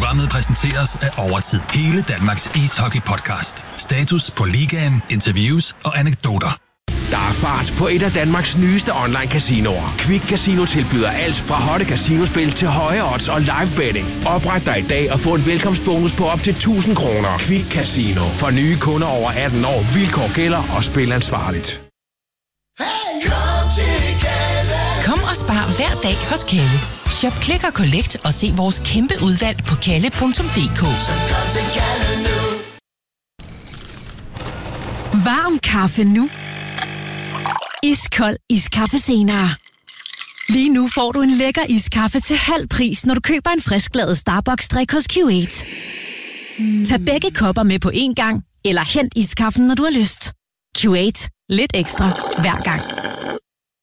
Programmet præsenteres af Overtid. Hele Danmarks ishockey-podcast. Status på ligaen, interviews og anekdoter. Der er fart på et af Danmarks nyeste online-casinoer. Quick Casino tilbyder alt fra hotte casinospil til høje odds og live betting. Opret dig i dag og få en velkomstbonus på op til 1.000 kroner. Quick Casino. For nye kunder over 18 år. Vilkår gælder og spil ansvarligt. Kom og spar hver dag hos Kalle. Shop Click og Collect og se vores kæmpe udvalg på kalle.dk. Varm kaffe nu. Iskold iskaffe senere. Lige nu får du en lækker iskaffe til halv pris, når du køber en frisklavet Starbucks-drik hos Q8. Tag begge kopper med på én gang, eller hent iskaffen, når du har lyst. Q8. Lidt ekstra hver gang.